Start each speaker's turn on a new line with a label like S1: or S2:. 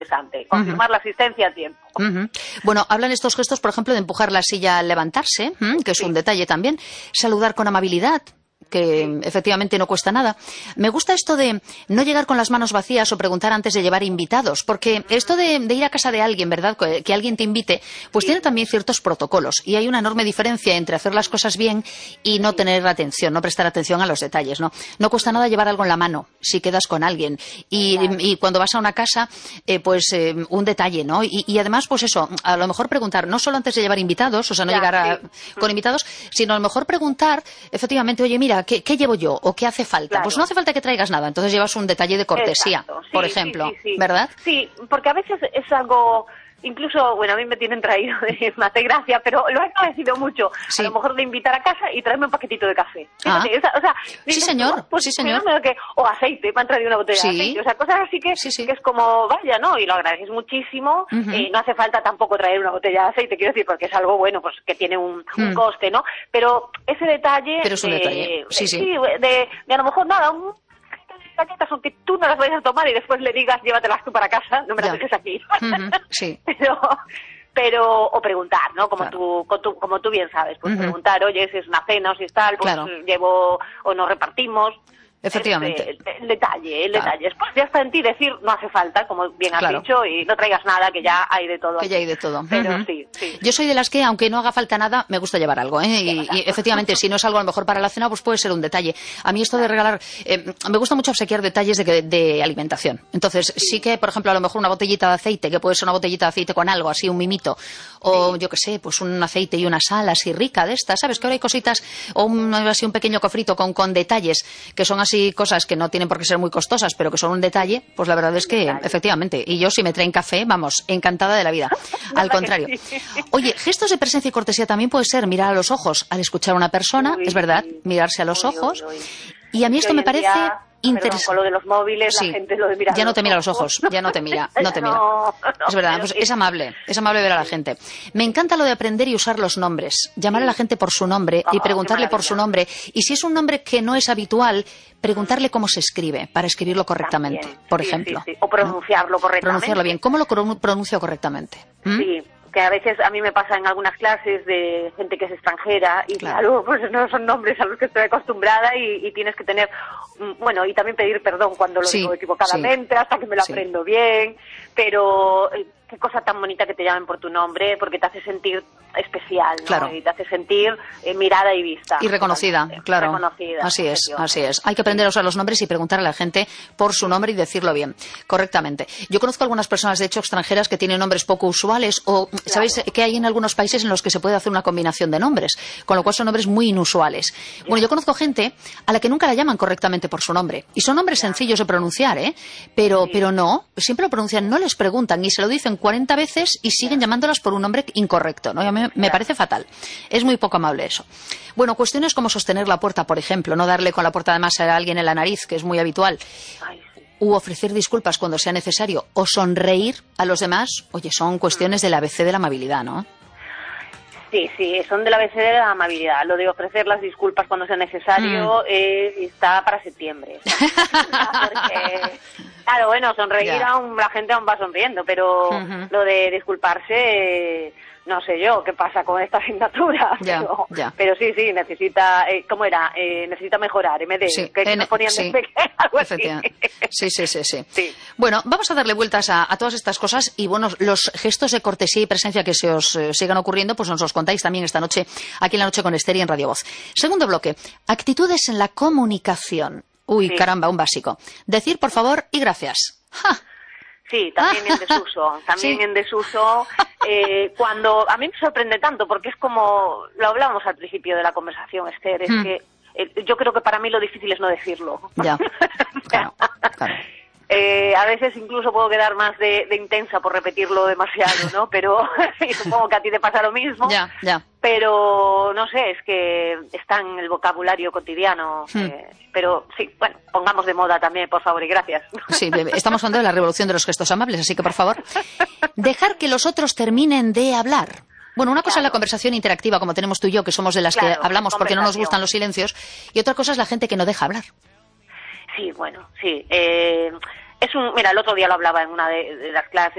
S1: interesante, confirmar la asistencia a tiempo.
S2: Bueno, hablan estos gestos, por ejemplo, de empujar la silla al levantarse, que es un detalle también, saludar con amabilidad, que efectivamente no cuesta nada. Me gusta esto de no llegar con las manos vacías o preguntar antes de llevar invitados, porque esto de ir a casa de alguien, ¿verdad?, que alguien te invite, pues tiene también ciertos protocolos, y hay una enorme diferencia entre hacer las cosas bien y no tener atención, no prestar atención a los detalles, ¿no? No cuesta nada llevar algo en la mano si quedas con alguien, y cuando vas a una casa, un detalle, ¿no? Y además, pues eso, a lo mejor preguntar, no solo antes de llevar invitados, o sea, no llegar con invitados, sino a lo mejor preguntar, efectivamente, oye, mira, ¿qué llevo yo? ¿O qué hace falta?
S1: Claro.
S2: Pues no hace falta que traigas nada, entonces llevas un detalle de cortesía, por ejemplo, ¿verdad?
S1: Sí, porque a veces es algo, incluso, bueno, a mí me tienen traído, me hace gracia, pero lo he agradecido mucho, a lo mejor de invitar a casa y traerme un paquetito de café. Fíjate, o sea,
S2: sí, señor,
S1: pues,
S2: sí, señor.
S1: O aceite, me han traído una botella de aceite, o sea, cosas así que es como, vaya, ¿no? Y lo agradeces muchísimo, no hace falta tampoco traer una botella de aceite, quiero decir, porque es algo, bueno, pues que tiene un coste, ¿no? Pero ese detalle...
S2: Pero es un detalle,
S1: de a lo mejor nada, galletas, aunque tú no las vayas a tomar y después le digas llévatelas tú para casa, no me las dejes aquí. Pero o preguntar, ¿no? Como tú bien sabes, pues preguntar, oye, si es una cena o si es tal, pues llevo o nos repartimos.
S2: Efectivamente.
S1: El detalle. Después ya está en ti decir, no hace falta, como bien has dicho, y no traigas nada, que ya hay de todo.
S2: Que ya hay de todo.
S1: Pero sí.
S2: Yo soy de las que, aunque no haga falta nada, me gusta llevar algo, ¿eh? Y efectivamente, si no es algo a lo mejor para la cena, pues puede ser un detalle. A mí esto de regalar, me gusta mucho obsequiar detalles de alimentación. Entonces, sí que, por ejemplo, a lo mejor una botellita de aceite, que puede ser una botellita de aceite con algo, así un mimito, o yo qué sé, pues un aceite y una sal así rica de estas, ¿sabes? Que ahora hay cositas, o así un pequeño cofrito con detalles, que son así cosas que no tienen por qué ser muy costosas, pero que son un detalle, pues la verdad es que, efectivamente, y yo si me traen café, vamos, encantada de la vida. Al contrario. Oye, gestos de presencia y cortesía también puede ser mirar a los ojos al escuchar a una persona, es verdad, mirarse a los ojos, y a mí esto me parece interesante.
S1: Con lo de los móviles, la gente lo de mirar
S2: ya no te mira a los ojos, ya no te mira. Es verdad, pues es amable ver a la gente. Me encanta lo de aprender y usar los nombres, llamar a la gente por su nombre y preguntarle por su nombre, y si es un nombre que no es habitual, preguntarle cómo se escribe, para escribirlo correctamente, por ejemplo.
S1: O pronunciarlo correctamente.
S2: Pronunciarlo bien. ¿Cómo lo pronuncio correctamente?
S1: Sí. Que a veces a mí me pasa en algunas clases de gente que es extranjera y claro, pues no son nombres a los que estoy acostumbrada y tienes que tener, bueno, y también pedir perdón cuando lo digo equivocadamente, hasta que me lo aprendo bien, pero qué cosa tan bonita que te llamen por tu nombre, porque te hace sentir especial, ¿no? Y te hace sentir mirada y vista.
S2: Y reconocida, claro.
S1: Reconocida,
S2: así es. Hay que aprender a usar los nombres y preguntar a la gente por su nombre y decirlo bien, correctamente. Yo conozco algunas personas, de hecho, extranjeras que tienen nombres poco usuales o, ¿sabéis que hay en algunos países en los que se puede hacer una combinación de nombres? Con lo cual son nombres muy inusuales. Bueno, yo conozco gente a la que nunca la llaman correctamente por su nombre. Y son nombres sencillos de pronunciar, ¿eh? Pero no, siempre lo pronuncian, no les preguntan y se lo dicen 40 veces y siguen llamándolas por un nombre incorrecto, ¿no? Y a mí me parece fatal. Es muy poco amable eso. Bueno, cuestiones como sostener la puerta, por ejemplo, no darle con la puerta además a alguien en la nariz, que es muy habitual. U ofrecer disculpas cuando sea necesario, o sonreír a los demás, oye, son cuestiones del ABC de la amabilidad, ¿no?
S1: Sí, son del ABC de la amabilidad. Lo de ofrecer las disculpas cuando sea necesario está para septiembre. Porque, claro, bueno, sonreír la gente aún va sonriendo, pero lo de disculparse... no sé yo qué pasa con esta asignatura, pero sí, necesita, ¿cómo era? Necesita mejorar, en vez de que nos ponían algo así. Sí.
S2: Bueno, vamos a darle vueltas a todas estas cosas y bueno, los gestos de cortesía y presencia que se os sigan ocurriendo, pues nos los contáis también esta noche, aquí en La Noche con Esther y en Radio Voz. Segundo bloque, actitudes en la comunicación. Uy, caramba, un básico. Decir por favor y gracias. ¡Ja!
S1: Sí, también en desuso, cuando a mí me sorprende tanto, porque es como, lo hablamos al principio de la conversación, Esther, es que yo creo que para mí lo difícil es no decirlo.
S2: Claro.
S1: A veces incluso puedo quedar más de intensa por repetirlo demasiado, ¿no? Pero y supongo que a ti te pasa lo mismo. Pero no sé, es que está en el vocabulario cotidiano. Pero sí, bueno, pongamos de moda también, por favor, y gracias. Sí,
S2: estamos hablando de la revolución de los gestos amables, así que por favor, dejar que los otros terminen de hablar. Bueno, una cosa es la conversación interactiva, como tenemos tú y yo, que somos de las que hablamos porque no nos gustan los silencios, y otra cosa es la gente que no deja hablar.
S1: Sí, bueno, sí. Mira, el otro día lo hablaba en una de las clases.